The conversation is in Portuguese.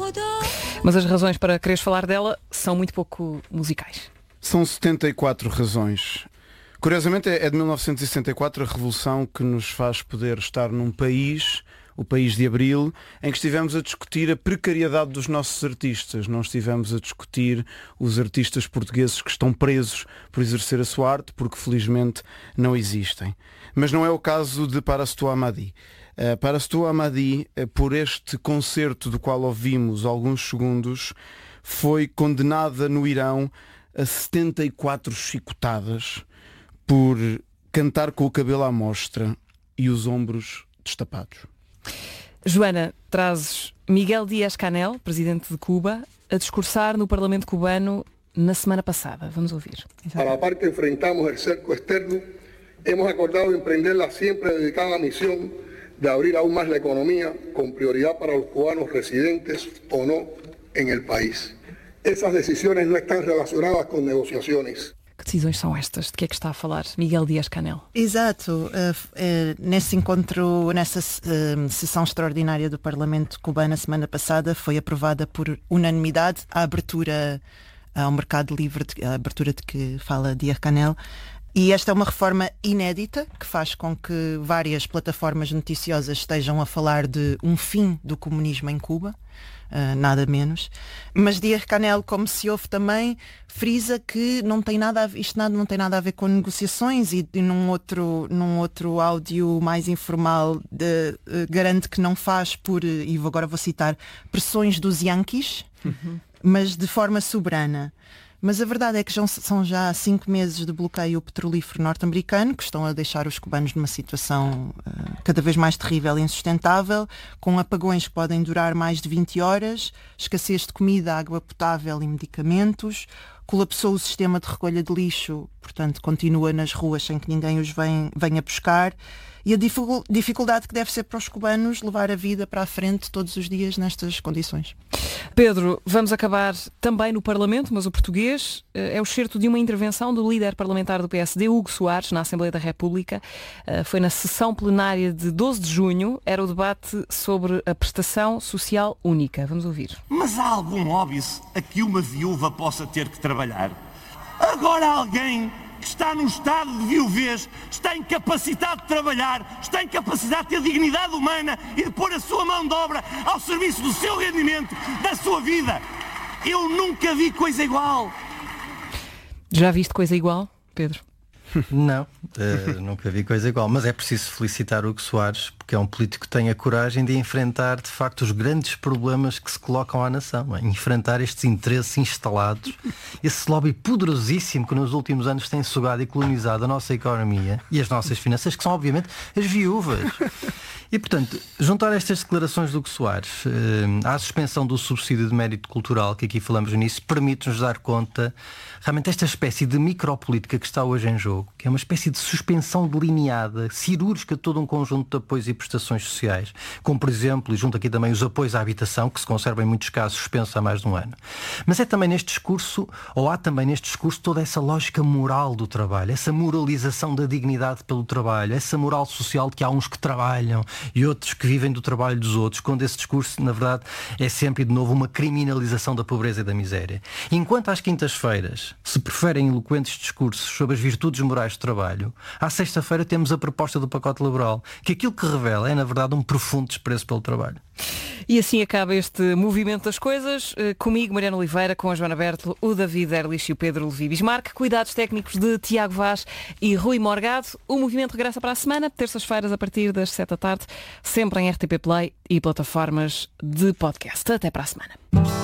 Mas as razões para quereres falar dela são muito pouco musicais. São 74 razões. Curiosamente é de 1964 a revolução que nos faz poder estar num país, o país de Abril, em que estivemos a discutir a precariedade dos nossos artistas. Não estivemos a discutir os artistas portugueses que estão presos por exercer a sua arte, porque felizmente não existem. Mas não é o caso de Parastu Amadi. Parastu Amadi, por este concerto do qual ouvimos alguns segundos, foi condenada no Irão a 74 chicotadas por cantar com o cabelo à mostra e os ombros destapados. Joana, trazes Miguel Díaz-Canel, presidente de Cuba, a discursar no Parlamento cubano na semana passada. Vamos ouvir. Para a par que enfrentamos o cerco externo, hemos acordado emprender la siempre dedicada misión de abrir aún más la economía con prioridad para los cubanos residentes o no en el país. Esas decisiones no están relacionadas con negociaciones. Que decisões são estas? De que é que está a falar Miguel Díaz-Canel? Exato. Nesse encontro, nessa sessão extraordinária do Parlamento cubano, a semana passada, foi aprovada por unanimidade a abertura ao mercado livre, a abertura de que fala Díaz-Canel. E esta é uma reforma inédita que faz com que várias plataformas noticiosas estejam a falar de um fim do comunismo em Cuba, nada menos. Mas Díaz-Canel, como se ouve também, frisa que não tem nada a ver, não tem nada a ver com negociações e num outro áudio mais informal garante que não faz por, e agora vou citar, pressões dos Yankees, mas de forma soberana. Mas a verdade é que são já 5 meses de bloqueio petrolífero norte-americano que estão a deixar os cubanos numa situação cada vez mais terrível e insustentável, com apagões que podem durar mais de 20 horas, escassez de comida, água potável e medicamentos, colapsou o sistema de recolha de lixo, portanto continua nas ruas sem que ninguém os venha buscar, e a dificuldade que deve ser para os cubanos levar a vida para a frente todos os dias nestas condições. Pedro, vamos acabar também no Parlamento, mas o português é o excerto de uma intervenção do líder parlamentar do PSD, Hugo Soares, na Assembleia da República. Foi na sessão plenária de 12 de junho, era o debate sobre a prestação social única. Vamos ouvir. Mas há algum óbvio a que uma viúva possa ter que trabalhar? Agora alguém que está num estado de viuvez, está incapacitado de trabalhar, está incapacitado de ter dignidade humana e de pôr a sua mão de obra ao serviço do seu rendimento, da sua vida. Eu nunca vi coisa igual. Já viste coisa igual, Pedro? Não, nunca vi coisa igual, mas é preciso felicitar o Hugo Soares, porque é um político que tem a coragem de enfrentar de facto os grandes problemas que se colocam à nação, enfrentar estes interesses instalados, esse lobby poderosíssimo que nos últimos anos tem sugado e colonizado a nossa economia e as nossas finanças, que são obviamente as viúvas. E, portanto, juntar estas declarações do Hugo Soares à suspensão do subsídio de mérito cultural, que aqui falamos nisso, permite-nos dar conta realmente desta espécie de micropolítica que está hoje em jogo, que é uma espécie de suspensão delineada, cirúrgica de todo um conjunto de apoios e prestações sociais, como, por exemplo, e junto aqui também os apoios à habitação, que se conservam em muitos casos suspensos há mais de um ano. Mas é também neste discurso, ou há também neste discurso, toda essa lógica moral do trabalho, essa moralização da dignidade pelo trabalho, essa moral social de que há uns que trabalham e outros que vivem do trabalho dos outros, quando esse discurso, na verdade, é sempre, de novo, uma criminalização da pobreza e da miséria. Enquanto às quintas-feiras se preferem eloquentes discursos sobre as virtudes morais do trabalho, à sexta-feira temos a proposta do pacote laboral, que aquilo que revela é, na verdade, um profundo desprezo pelo trabalho. E assim acaba este movimento das coisas, comigo, Mariana Oliveira, com a Joana Bertolo, o David Erlich e o Pedro Levi Bismarck, cuidados técnicos de Tiago Vaz e Rui Morgado. O movimento regressa para a semana, terças-feiras a partir das 7 da tarde, sempre em RTP Play e plataformas de podcast. Até para a semana.